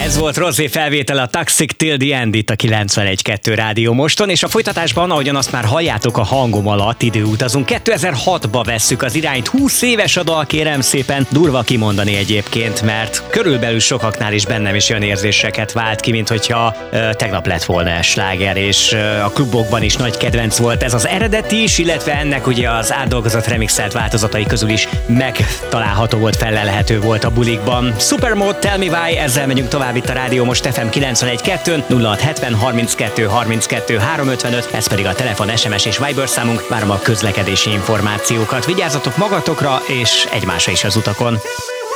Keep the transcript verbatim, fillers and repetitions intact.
Ez volt Rozzé felvétel a Toxic Till the End itt a kilencvenegy kettő Rádió Moston, és a folytatásban, ahogyan azt már halljátok a hangom alatt, időutazunk. kétezer-hatba vesszük az irányt, húsz éves a dal, kérem szépen, durva kimondani egyébként, mert körülbelül sokaknál is bennem is olyan érzéseket vált ki, mint hogyha ö, tegnap lett volna sláger, és ö, a klubokban is nagy kedvenc volt ez az eredeti is, illetve ennek ugye az átdolgozott remixelt változatai közül is megtalálható volt, fellelhető volt a bulikban. Supermode, Tell Me Why, ezzel megyünk tovább itt a Rádió Most ef em kilencvenegy kettő, nulla hat hetven harminckettő harminckettő háromszázötvenöt, ez pedig a telefon, es em es és Viber számunk. Várom a közlekedési információkat. Vigyázzatok magatokra és egymásra is az utakon.